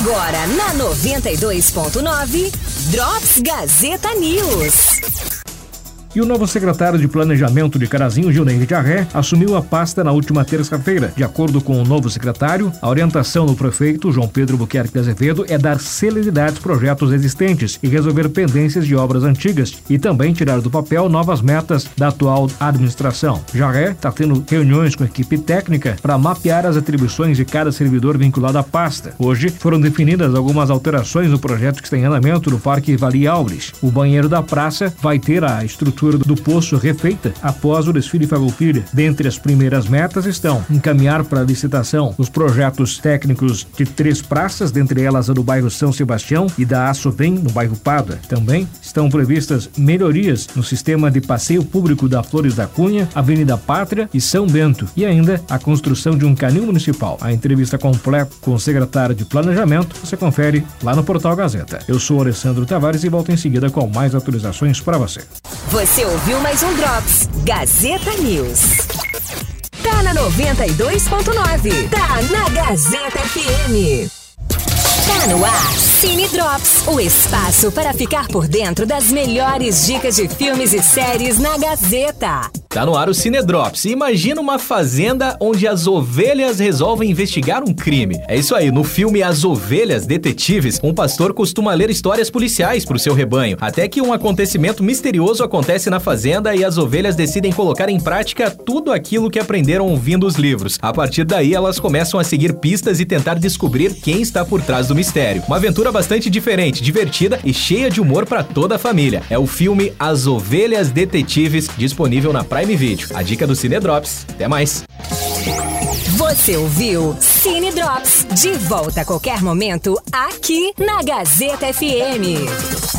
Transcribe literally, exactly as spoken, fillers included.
Agora na noventa e dois ponto nove, Drops Gazeta News. E o novo secretário de Planejamento de Carazinho, Gilneide Jarré, assumiu a pasta na última terça-feira. De acordo com o novo secretário, a orientação do prefeito, João Pedro Buquerque de Azevedo, é dar celeridade aos projetos existentes e resolver pendências de obras antigas e também tirar do papel novas metas da atual administração. Jarré está tendo reuniões com a equipe técnica para mapear as atribuições de cada servidor vinculado à pasta. Hoje foram definidas algumas alterações no projeto que está em andamento no Parque Vali Alves. O banheiro da praça vai ter a estrutura do poço refeita após o desfile Farroupilha. Dentre as primeiras metas estão encaminhar para licitação os projetos técnicos de três praças, dentre elas a do bairro São Sebastião e da Assovém, no bairro Pada. Também estão previstas melhorias no sistema de passeio público da Flores da Cunha, Avenida Pátria e São Bento, e ainda a construção de um canil municipal. A entrevista completa com o secretário de Planejamento você confere lá no Portal Gazeta. Eu sou Alessandro Tavares e volto em seguida com mais atualizações para você. Você ouviu mais um Drops Gazeta News. Tá na noventa e dois ponto nove. Tá na Gazeta F M. Tá no ar, Cine Drops, o espaço para ficar por dentro das melhores dicas de filmes e séries na Gazeta. Tá no ar o Cine Drops. Imagina uma fazenda onde as ovelhas resolvem investigar um crime. É isso aí, no filme As Ovelhas Detetives, um pastor costuma ler histórias policiais pro seu rebanho, até que um acontecimento misterioso acontece na fazenda e as ovelhas decidem colocar em prática tudo aquilo que aprenderam ouvindo os livros. A partir daí, elas começam a seguir pistas e tentar descobrir quem está por trás do mistério. Uma aventura bastante diferente, divertida e cheia de humor para toda a família. É o filme As Ovelhas Detetives, disponível na Prime Video. A dica do Cine Drops. Até mais. Você ouviu Cine Drops, de volta a qualquer momento aqui na Gazeta F M.